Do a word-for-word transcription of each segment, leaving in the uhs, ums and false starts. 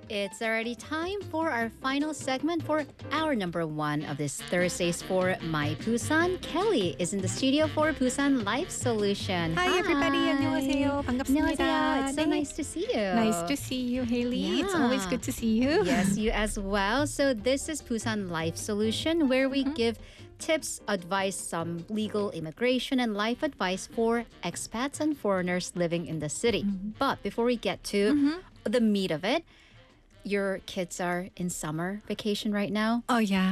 It's already time for our final segment for our number one of this Thursdays for My Busan. Kelly is in the studio for Busan Life Solution. Hi, everybody. 안녕하세요. 반갑습니다. 안녕하세요. It's so 네. nice to see you. Nice to see you, Haley. Yeah. It's always good to see you. Yes, you as well. So this is Busan Life Solution, where we mm-hmm. give tips, advice, some legal, immigration, and life advice for expats and foreigners living in the city. Mm-hmm. But before we get to mm-hmm. the meat of it, your kids are in summer vacation right now? Oh, yeah.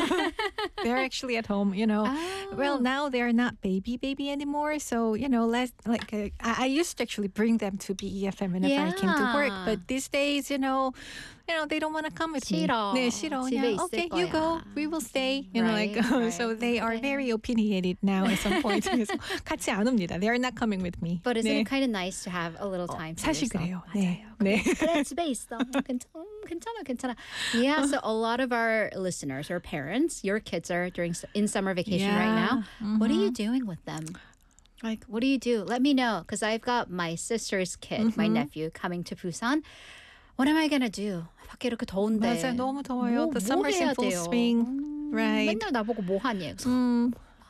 They're actually at home, you know. Oh. Well, now they're not baby baby anymore. So, you know, last, like uh, I, I used to actually bring them to B E F M whenever yeah. I came to work. But these days, you know, you know, they don't want to come with 싫어. me. 네, 싫어. 집에 Yeah. Okay, 있을 you 거야. go. We will stay. You right, know, like right. so they are okay. very opinionated now at some point. 그래서 같이 안 옵니다. They are not coming with me. But isn't 네. it kind of nice to have a little time 어, for 사실 yourself? 그래요. 맞아요. 네. 네. 그래 집에 있어. 괜찮아, 괜찮아, 괜찮아. Yeah, so a lot of our listeners or parents, your kids are during in summer vacation yeah. right now. Mm-hmm. What are you doing with them? Like, what do you do? Let me know, because I've got my sister's kid, mm-hmm. my nephew, coming to Busan. What am I gonna do? 밖에 이렇게 더운데. 맞아, 너무 더워요. 뭐, The summer's 뭐 in full 돼요? swing. 음, Right. 맨날 나보고 뭐 하니? 음,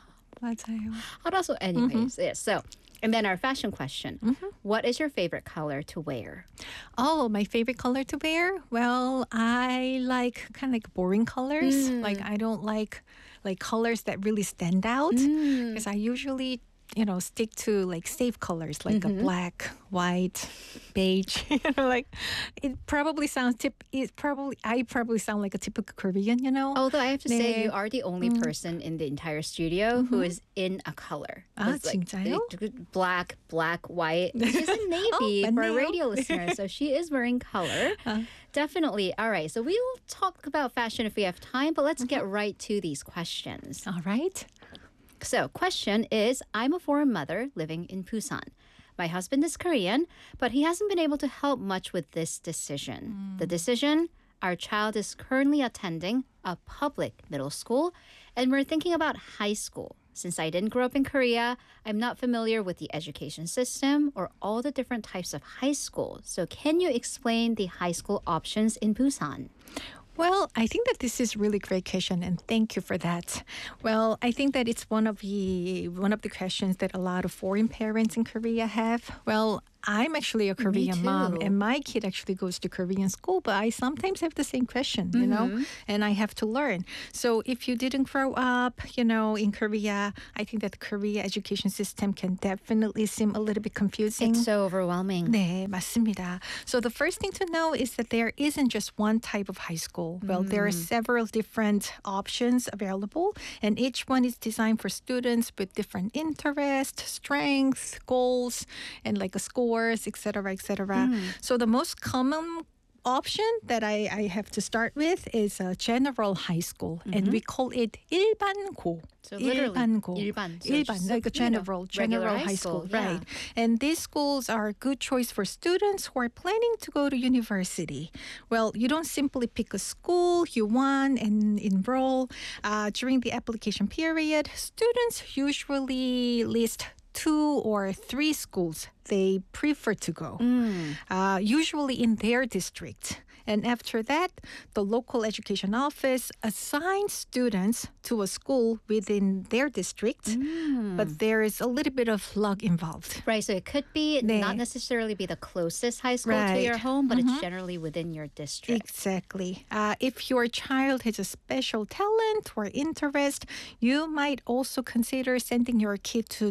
맞아요. 알아서, anyways. Mm-hmm. Yeah, so, and then our fashion question. Mm-hmm. What is your favorite color to wear? Oh, my favorite color to wear? Well, I like kind of like boring colors. Mm. Like I don't like like colors that really stand out Mm. because I usually, you know, stick to like safe colors like Mm-hmm. a black, white, beige. You know, like it probably sounds tip. It probably I probably sound like a typical Korean. You know. Although I have to say, 네. you are the only person in the entire studio who is in a color. 아, It's like 진짜요? black, black, white. She's in navy Oh, for 맞네요. radio listeners, so she is wearing color. 아. Definitely. All right, so we will talk about fashion if we have time, but let's get right to these questions. All right. So, question is, I'm a foreign mother living in Busan. My husband is Korean, but he hasn't been able to help much with this decision. Mm. The decision, our child is currently attending a public middle school, and we're thinking about high school. Since I didn't grow up in Korea, I'm not familiar with the education system or all the different types of high school. So can you explain the high school options in Busan? Well, I think that this is really great question, and thank you for that. Well, I think that it's one of the one of the questions that a lot of foreign parents in Korea have. Well, I'm actually a Korean mom, too. and my kid actually goes to Korean school, but I sometimes have the same question, you know, and I have to learn. So if you didn't grow up, you know, in Korea, I think that the Korea education system can definitely seem a little bit confusing. It's so overwhelming. 네, 맞습니다. So the first thing to know is that there isn't just one type of high school. Well, there are several different options available, and each one is designed for students with different interests, strengths, goals, and like a scores, et cetera, et cetera. So the most common option that I, I have to start with is a general high school, and we call it 일반고. So literally, 일반고. 일반. So 일반, just, like a you know, general, regular general high high school, school, yeah. right? And these schools are a good choice for students who are planning to go to university. Well, you don't simply pick a school you want and enroll. Uh, during the application period, students usually list two or three schools they prefer to go, uh, usually in their district. And after that, the local education office assigns students to a school within their district, but there is a little bit of luck involved. Right, so it could be 네. not necessarily be the closest high school to Right. your home, but it's generally within your district. Exactly. Uh, if your child has a special talent or interest, you might also consider sending your kid to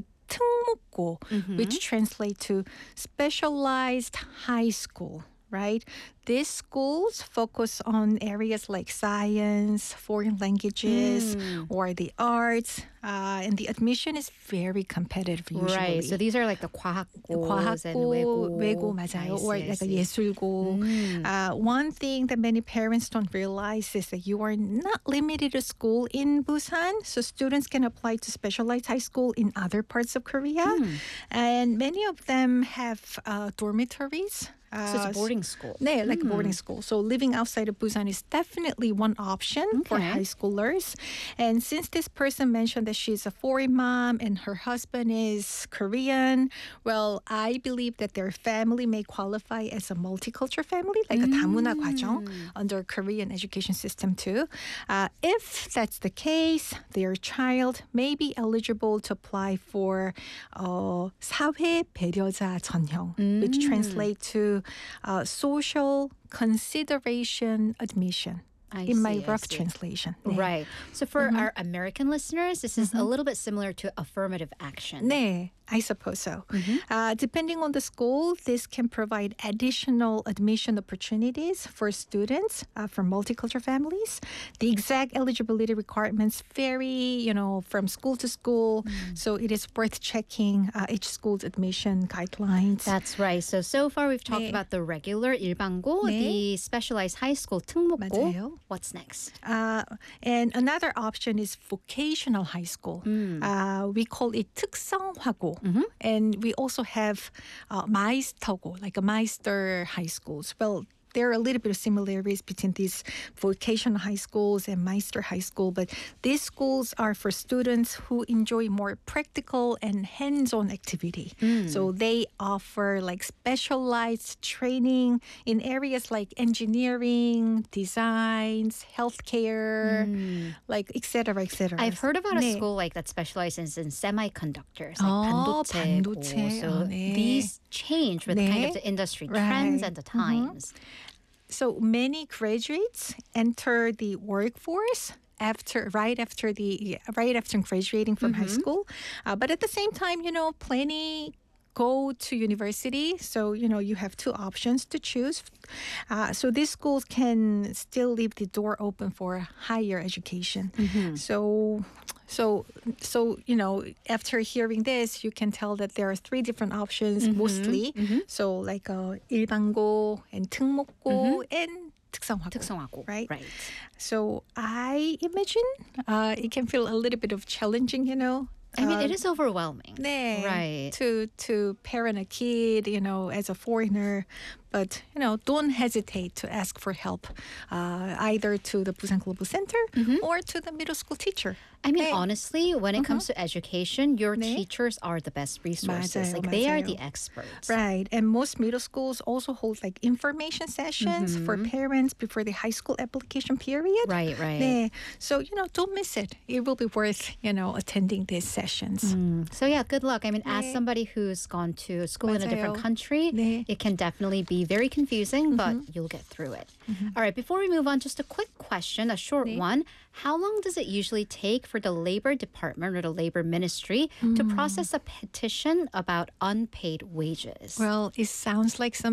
특목고, which translate to specialized high school, right? These schools focus on areas like science, foreign languages, or the arts, uh, and the admission is very competitive usually. Right, so these are like the 과학고 and 과학고, 외고. 외고 맞아요, or I like a see. 예술고. Uh, one thing that many parents don't realize is that you are not limited to school in Busan, so students can apply to specialized high school in other parts of Korea, and many of them have uh, dormitories. So it's a boarding school. 네, like like a boarding school. So living outside of Busan is definitely one option for Okay. high schoolers. And since this person mentioned that she's a foreign mom and her husband is Korean, well, I believe that their family may qualify as a multicultural family, like a 다문화 과정 under Korean education system too. Uh, if that's the case, their child may be eligible to apply for uh, 사회 배려자 전형, which translates to uh, social consideration admission. I in my see, I rough see. translation. 네. Right. So for our American listeners, this is a little bit similar to affirmative action. 네, I suppose so. Uh, depending on the school, this can provide additional admission opportunities for students uh, from multicultural families. The exact eligibility requirements vary, you know, from school to school. So it is worth checking uh, each school's admission guidelines. That's right. So, so far we've talked 네. about the regular 일반고, 네. the specialized high school 특목고. 맞아요. What's next? Uh, and another option is vocational high school. Uh, we call it 특성화고. And we also have uh, Meister고, like a Meister high schools. Well, there are a little bit of similarities between these vocational high schools and Meister high school, but these schools are for students who enjoy more practical and hands-on activity. So they offer like specialized training in areas like engineering, designs, healthcare, like et cetera, et cetera. I've heard about a 네. school like that specializes in semiconductors, like Oh, 반도체고. 반도체. So 어, 네. these change with kind 네. of the industry trends Right. and the times. So many graduates enter the workforce after right after the right after graduating from high school, uh, but at the same time, you know, plenty go to university. So you know you have two options to choose. Uh, so these schools can still leave the door open for higher education. So. So, so you know, after hearing this, you can tell that there are three different options mostly. So, like uh, 일반고 and 특목고 and 특성화고. 특성화고. Right. Right. So I imagine uh, it can feel a little bit of challenging, you know. I mean, uh, it is overwhelming. 네, Right. To to parent a kid, you know, as a foreigner, but you know, don't hesitate to ask for help, uh, either to the Busan Global Center or to the middle school teacher. I mean, 네. honestly, when it comes to education, your 네. teachers are the best resources. 맞아요, like they are 맞아요. the experts. Right, and most middle schools also hold like information sessions for parents before the high school application period. Right, right. 네. So you know, don't miss it. It will be worth you know attending these sessions. So yeah, good luck. I mean, as 네. somebody who's gone to school in a different 맞아요. country, 네. it can definitely be very confusing, but you'll get through it. All right, before we move on, just a quick question, a short 네. one. How long does it usually take for the Labor Department or the Labor Ministry to process a petition about unpaid wages? Well, it sounds like some